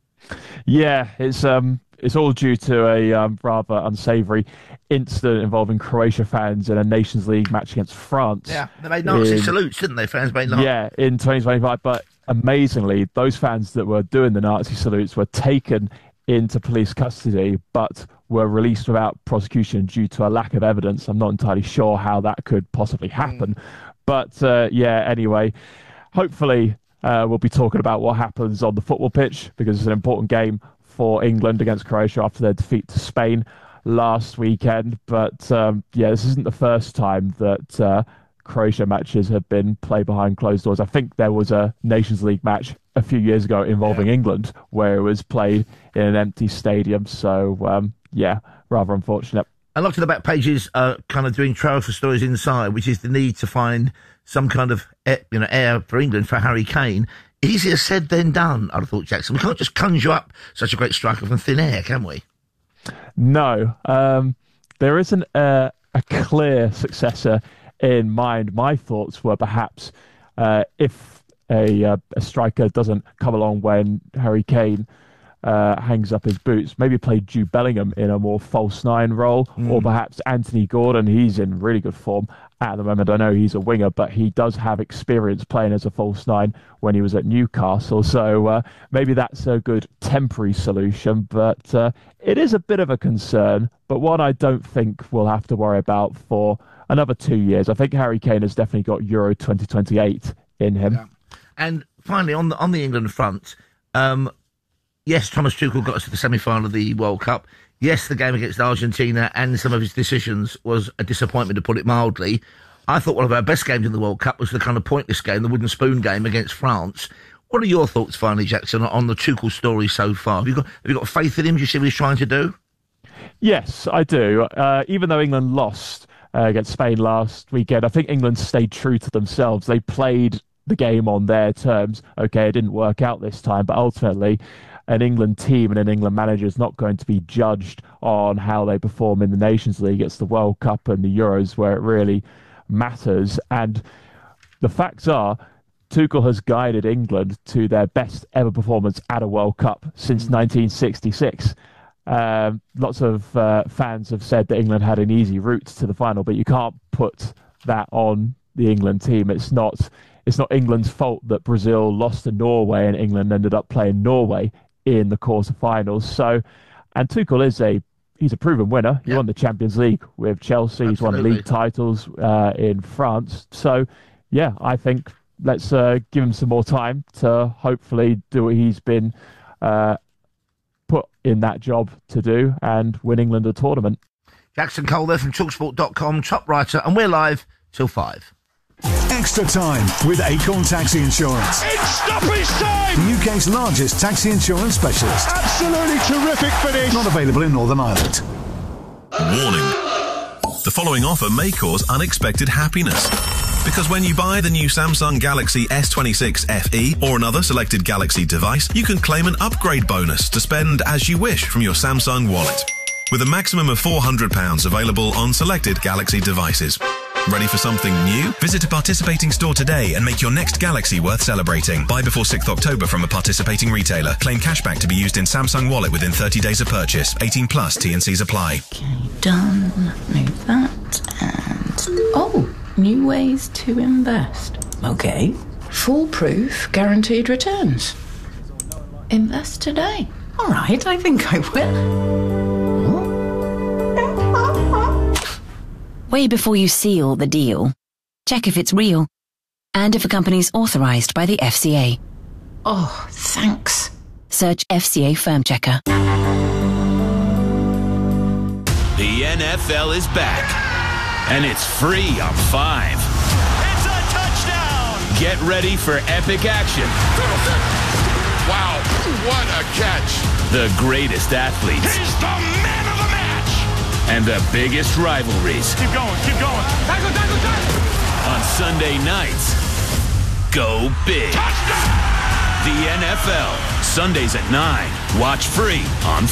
Yeah, it's all due to a rather unsavoury incident involving Croatia fans in a Nations League match against France. Yeah, they made Nazi salutes, didn't they, fans made Nazi? Yeah, in 2025, but amazingly, those fans that were doing the Nazi salutes were taken into police custody, but were released without prosecution due to a lack of evidence. I'm not entirely sure how that could possibly happen. But, anyway, hopefully we'll be talking about what happens on the football pitch, because it's an important game for England against Croatia after their defeat to Spain last weekend. But this isn't the first time that Croatia matches have been played behind closed doors. I think there was a Nations League match a few years ago involving England where it was played in an empty stadium. So, rather unfortunate. I looked at the back pages, kind of doing transfer stories inside, which is the need to find some kind of heir for England for Harry Kane. Easier said than done, I'd have thought, Jackson. We can't just conjure up such a great striker from thin air, can we? No. There isn't a clear successor in mind. My thoughts were perhaps if a striker doesn't come along when Harry Kane hangs up his boots, maybe play Jude Bellingham in a more false nine role, or perhaps Anthony Gordon. He's in really good form at the moment. I know he's a winger, but he does have experience playing as a false nine when he was at Newcastle. So maybe that's a good temporary solution, but it is a bit of a concern, but one I don't think we'll have to worry about for another 2 years. I think Harry Kane has definitely got Euro 2028 in him. Yeah. And finally, on the England front, yes, Thomas Tuchel got us to the semi-final of the World Cup. Yes, the game against Argentina and some of his decisions was a disappointment, to put it mildly. I thought one of our best games in the World Cup was the kind of pointless game, the wooden spoon game against France. What are your thoughts, finally, Jackson, on the Tuchel story so far? Have you got faith in him? Do you see what he's trying to do? Yes, I do. Even though England lost against Spain last weekend, I think England stayed true to themselves. They played the game on their terms. Okay, it didn't work out this time, but ultimately an England team and an England manager is not going to be judged on how they perform in the Nations League. It's the World Cup and the Euros where it really matters. And the facts are, Tuchel has guided England to their best ever performance at a World Cup since 1966. Lots of fans have said that England had an easy route to the final, but you can't put that on the England team. It's not England's fault that Brazil lost to Norway and England ended up playing Norway in the quarterfinals. So, and Tuchel he's a proven winner. He won the Champions League with Chelsea. He's won league titles in France. So, yeah, I think let's give him some more time to hopefully do what he's been put in that job to do and win England a tournament. Jackson Cole there from TalkSport.com, top writer, and we're live till 5. Extra time with Acorn Taxi Insurance. It's stoppage time! The UK's largest taxi insurance specialist. Absolutely terrific finish! Not available in Northern Ireland. Warning. The following offer may cause unexpected happiness. Because when you buy the new Samsung Galaxy S26 FE or another selected Galaxy device, you can claim an upgrade bonus to spend as you wish from your Samsung wallet. With a maximum of £400 available on selected Galaxy devices. Ready for something new? Visit a participating store today and make your next Galaxy worth celebrating. Buy before 6th October from a participating retailer. Claim cashback to be used in Samsung Wallet within 30 days of purchase. 18 plus, T&Cs apply. Okay, done. Move that and... new ways to invest. Okay. Foolproof guaranteed returns. Invest today. All right, I think I will. Way before you seal the deal, check if it's real and if a company's authorised by the FCA. Oh, thanks. Search FCA Firm Checker. The NFL is back, and it's free on 5. It's a touchdown! Get ready for epic action. Wow, what a catch! The greatest athletes. He's the man of the match! And the biggest rivalries. Keep going, keep going. Tackle, tackle, tackle! On Sunday nights, go big. Touchdown! The NFL, Sundays at 9. Watch free on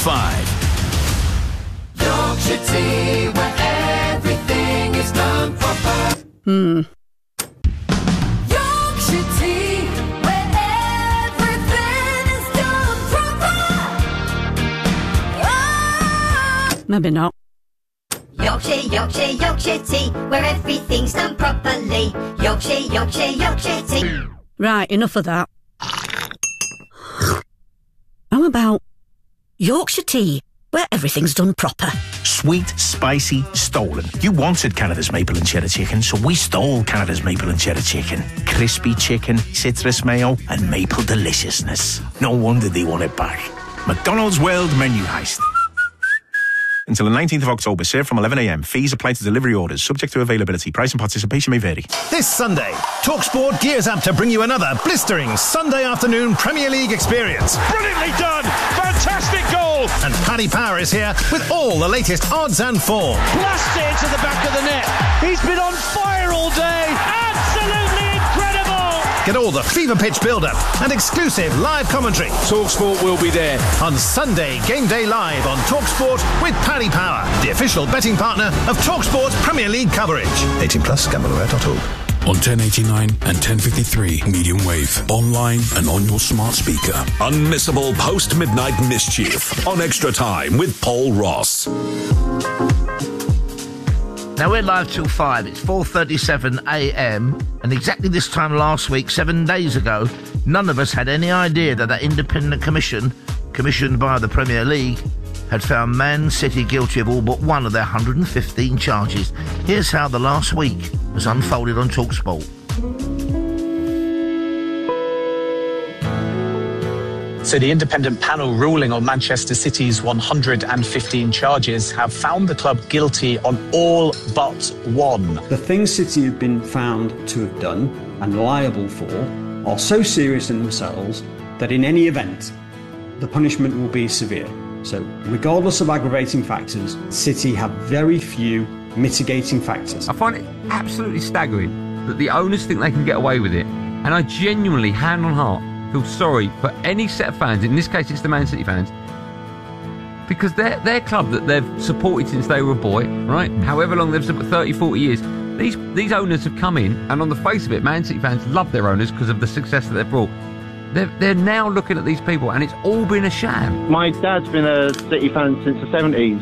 5. Yorkshire tea, where everything is done proper. Yorkshire tea, where everything is done proper. Maybe not. Yorkshire tea, where everything's done properly. Yorkshire tea. Right, enough of that. How about Yorkshire tea, where everything's done proper. Sweet, spicy, stolen. You wanted Canada's maple and cheddar chicken, so we stole Canada's maple and cheddar chicken. Crispy chicken, citrus mayo, and maple deliciousness. No wonder they want it back. McDonald's World Menu Heist. Until the 19th of October, served from 11 a.m. Fees apply to delivery orders, subject to availability. Price and participation may vary. This Sunday, TalkSport gears up to bring you another blistering Sunday afternoon Premier League experience. Brilliantly done! Fantastic goal! And Paddy Power is here with all the latest odds and form. Blast it into the back of the net. He's been on fire all day. Absolutely incredible! Get all the fever pitch build-up and exclusive live commentary. TalkSport will be there on Sunday, Game Day Live on TalkSport with Paddy Power, the official betting partner of TalkSport's Premier League coverage. 18 plus, gambleaware.org. On 1089 and 1053 medium wave, online and on your smart speaker. Unmissable post-midnight mischief on Extra Time with Paul Ross. Now we're live till 5. It's 4:37am, and exactly this time last week, 7 days ago, none of us had any idea that independent commission, commissioned by the Premier League, had found Man City guilty of all but one of their 115 charges. Here's how the last week was unfolded on TalkSport. So the independent panel ruling on Manchester City's 115 charges have found the club guilty on all but one. The things City have been found to have done and liable for are so serious in themselves that in any event, the punishment will be severe. So regardless of aggravating factors, City have very few mitigating factors. I find it absolutely staggering that the owners think they can get away with it. And I genuinely, hand on heart, feel sorry for any set of fans, in this case it's the Man City fans, because their club that they've supported since they were a boy, right? However long they've supported, 30, 40 years, these owners have come in, and on the face of it, Man City fans love their owners because of the success that they've brought. They're now looking at these people, and it's all been a sham. My dad's been a City fan since the 70s,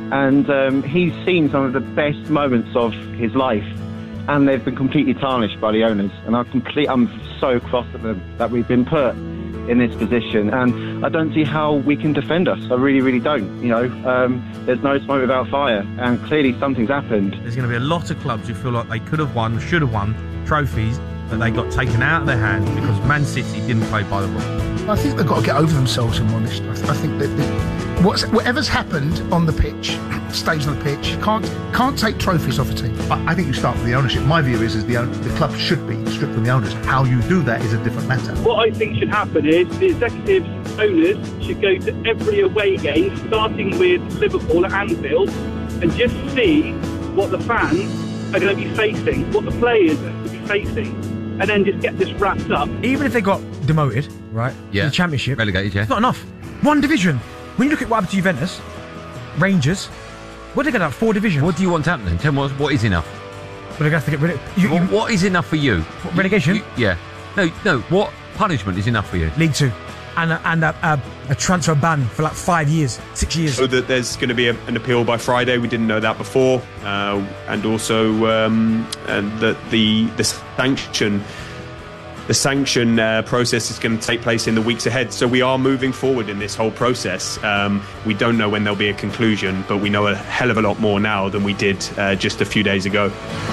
and he's seen some of the best moments of his life, and they've been completely tarnished by the owners. And I'm so cross at them that we've been put in this position, and I don't see how we can defend us. I really, really don't. You know, there's no smoke without fire, and clearly something's happened. There's going to be a lot of clubs who feel like they could have won, should have won trophies, that they got taken out of their hands because Man City didn't play by the rules. I think they've got to get over themselves, if I'm honest. I think that whatever's happened on the pitch stays on the pitch. You can't take trophies off a team. I think you start with the ownership. My view is the club should be stripped from the owners. How you do that is a different matter. What I think should happen is the executives, owners, should go to every away game, starting with Liverpool at Anfield, and just see what the fans are going to be facing, what the players are going to be facing, and then just get this wrapped up. Even if they got demoted, right? Yeah. To the Championship. Relegated, yeah. It's not enough. One division. When you look at what happened to Juventus, Rangers, what are they going to have? 4 divisions. What do you want to happen then? Tell me what is enough? Well, they're going to have to get rid of... What is enough for you? Relegation? Yeah. No, what punishment is enough for you? League 2. And a transfer ban for like 5 years, 6 years. So that there's going to be an appeal by Friday. We didn't know that before. And also that the sanction process is going to take place in the weeks ahead. So we are moving forward in this whole process. We don't know when there'll be a conclusion, but we know a hell of a lot more now than we did just a few days ago.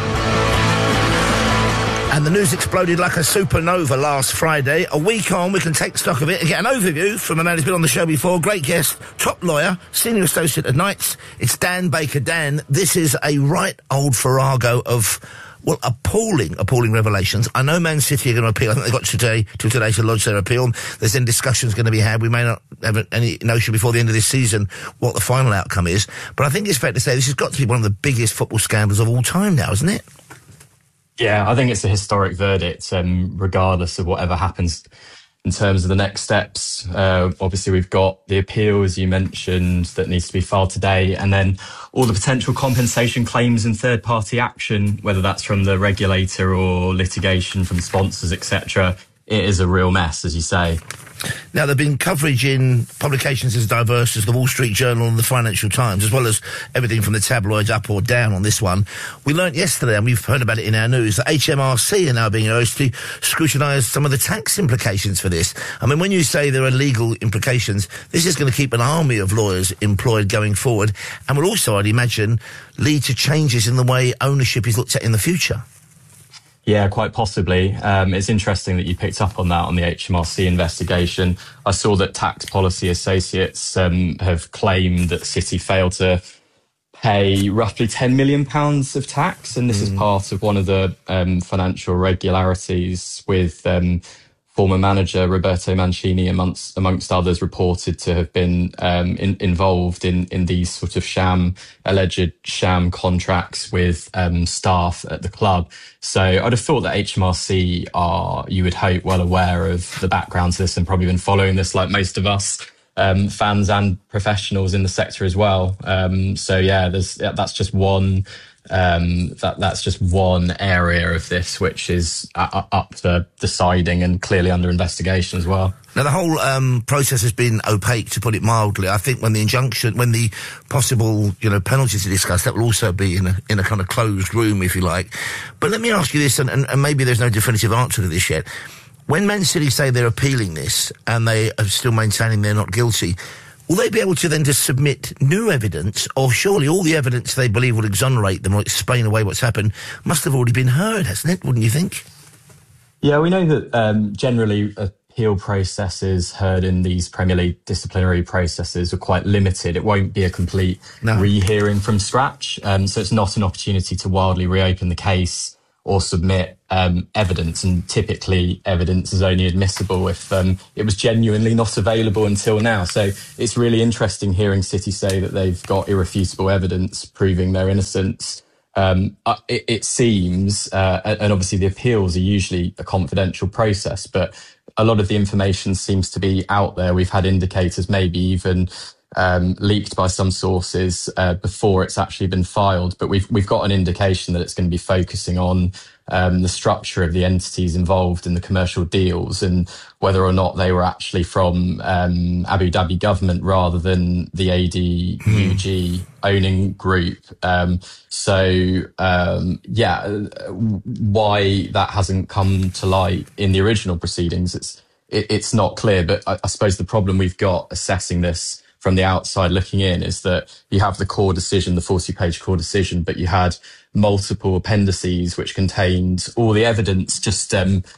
And the news exploded like a supernova last Friday. A week on, we can take stock of it and get an overview from a man who's been on the show before. Great guest, top lawyer, senior associate at Knights. It's Dan Baker. Dan, this is a right old farrago of... well, appalling revelations. I know Man City are going to appeal. I think they've got today to lodge their appeal. There's then discussions going to be had. We may not have any notion before the end of this season what the final outcome is. But I think it's fair to say this has got to be one of the biggest football scandals of all time now, isn't it? Yeah, I think it's a historic verdict, regardless of whatever happens in terms of the next steps. Obviously, we've got the appeal, as you mentioned, that needs to be filed today, and then all the potential compensation claims and third-party action, whether that's from the regulator or litigation from sponsors, etc. It is a real mess, as you say. Now, there have been coverage in publications as diverse as the Wall Street Journal and the Financial Times, as well as everything from the tabloids up or down on this one. We learnt yesterday, and we've heard about it in our news, that HMRC are now being urged to scrutinise some of the tax implications for this. I mean, when you say there are legal implications, this is going to keep an army of lawyers employed going forward, and will also, I'd imagine, lead to changes in the way ownership is looked at in the future. Yeah, quite possibly. It's interesting that you picked up on that on the HMRC investigation. I saw that Tax Policy Associates have claimed that City failed to pay roughly £10 million of tax, and this is part of one of the financial irregularities with former manager Roberto Mancini, amongst others, reported to have been involved in these sort of alleged sham contracts with staff at the club. So I'd have thought that HMRC are, you would hope, well aware of the background to this and probably been following this like most of us, fans and professionals in the sector as well. So yeah, that's just one. That's just one area of this which is up for deciding and clearly under investigation as well. Now, the whole process has been opaque, to put it mildly. I think when the possible, penalties are discussed, that will also be in a kind of closed room, if you like. But let me ask you this, and maybe there's no definitive answer to this yet. When Man City say they're appealing this, and they are still maintaining they're not guilty, will they be able to then just submit new evidence, or surely all the evidence they believe will exonerate them or explain away what's happened must have already been heard, hasn't it, wouldn't you think? Yeah, we know that generally appeal processes heard in these Premier League disciplinary processes are quite limited. It won't be a complete rehearing from scratch, so it's not an opportunity to wildly reopen the case or submit evidence, and typically evidence is only admissible if it was genuinely not available until now. So it's really interesting hearing City say that they've got irrefutable evidence proving their innocence. It seems, and obviously the appeals are usually a confidential process, but a lot of the information seems to be out there. We've had indicators, maybe even leaked by some sources before it's actually been filed, but we've got an indication that it's going to be focusing on the structure of the entities involved in the commercial deals and whether or not they were actually from Abu Dhabi government rather than the ADUG owning group. Why that hasn't come to light in the original proceedings, it's not clear. But I suppose the problem we've got assessing this from the outside looking in is that you have the core decision, the 40-page core decision, but you had multiple appendices which contained all the evidence just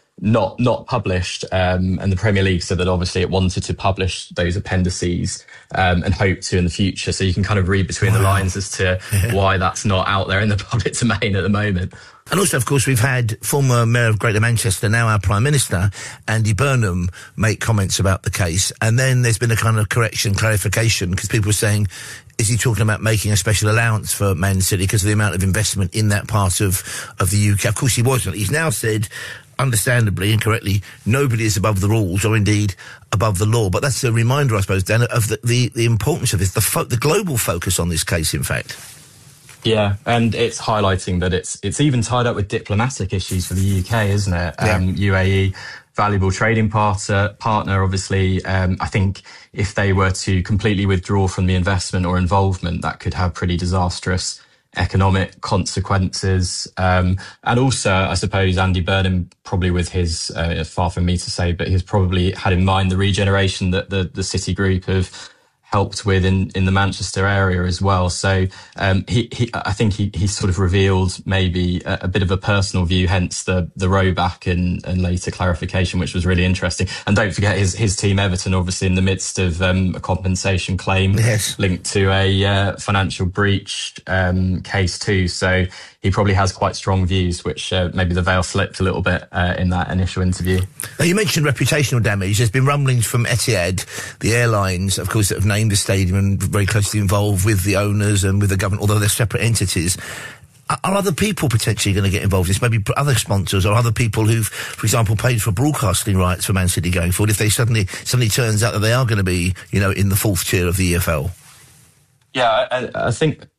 not published. And the Premier League said that obviously it wanted to publish those appendices and hoped to in the future. So you can kind of read between the lines as to why that's not out there in the public domain at the moment. And also, of course, we've had former Mayor of Greater Manchester, now our Prime Minister, Andy Burnham, make comments about the case. And then there's been a kind of clarification, because people were saying, is he talking about making a special allowance for Man City because of the amount of investment in that part of the UK? Of course, he wasn't. He's now said, understandably and correctly, nobody is above the rules or indeed above the law. But that's a reminder, I suppose, Dan, of the importance of this, the global focus on this case, in fact. Yeah, and it's highlighting that it's even tied up with diplomatic issues for the UK, isn't it? UAE, valuable trading partner, obviously. I think if they were to completely withdraw from the investment or involvement, that could have pretty disastrous economic consequences. And also, I suppose, Andy Burnham, probably with his, far from me to say, but he's probably had in mind the regeneration that the City Group have helped with in the Manchester area as well. So I think he sort of revealed maybe a bit of a personal view, hence the row back and later clarification, which was really interesting. And don't forget his team Everton, obviously in the midst of a compensation claim linked to a financial breach case too. So he probably has quite strong views, which maybe the veil slipped a little bit in that initial interview. Now, you mentioned reputational damage. There's been rumblings from Etihad, the airlines, of course, that have named the stadium and very closely involved with the owners and with the government, although they're separate entities. Are other people potentially going to get involved in this? Maybe other sponsors or other people who've, for example, paid for broadcasting rights for Man City going forward, if they suddenly turns out that they are going to be, in the fourth tier of the EFL? Yeah, I think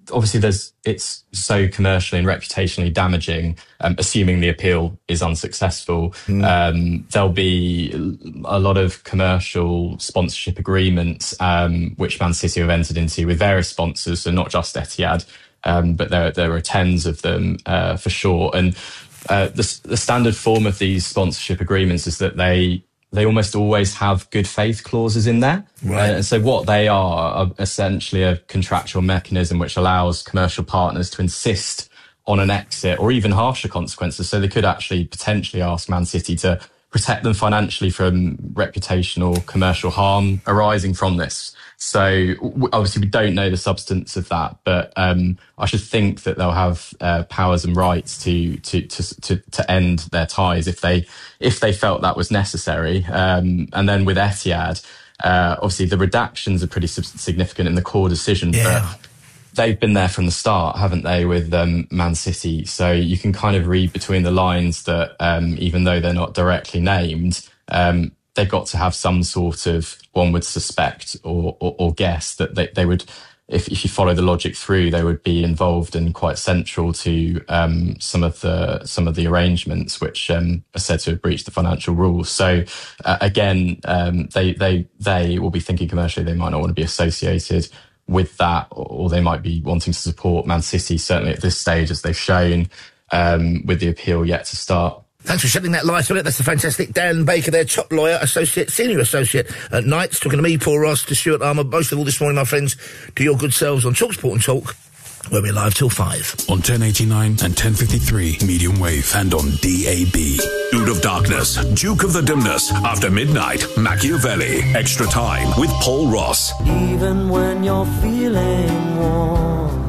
obviously it's so commercially and reputationally damaging, assuming the appeal is unsuccessful. There'll be a lot of commercial sponsorship agreements, which Man City have entered into with various sponsors, so not just Etihad, but there are tens of them for sure. And the standard form of these sponsorship agreements is that they almost always have good faith clauses in there. Right. And so what they are essentially a contractual mechanism which allows commercial partners to insist on an exit or even harsher consequences. So they could actually potentially ask Man City to protect them financially from reputational commercial harm arising from this. So obviously we don't know the substance of that, but I should think that they'll have powers and rights to end their ties if they felt that was necessary. And then with Etihad, obviously the redactions are pretty significant in the core decision. Yeah. But they've been there from the start, haven't they, with Man City? So you can kind of read between the lines that even though they're not directly named, they've got to have some sort of, one would suspect or guess that they would, if you follow the logic through, they would be involved and quite central to some of the arrangements which are said to have breached the financial rules. So again, they will be thinking commercially. They might not want to be associated with that, or they might be wanting to support Man City, certainly at this stage, as they've shown, with the appeal yet to start. Thanks for shedding that light on it. That's the fantastic Dan Baker there, top lawyer, senior associate at Knights, talking to me, Paul Ross, to Stuart Armour. Most of all this morning, my friends, to your good selves on TalkSport and Talk, where we're live till 5. On 1089 and 1053 medium wave and on DAB. Dude of Darkness, Duke of the Dimness, After Midnight, Machiavelli, Extra Time with Paul Ross. Even when you're feeling warm,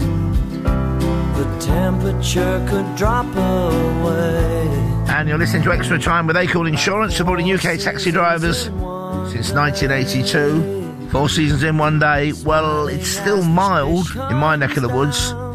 the temperature could drop away. And you're listening to Extra Time with Acorn Insurance, supporting UK taxi drivers since 1982. 4 seasons in one day. Well, it's still mild in my neck of the woods.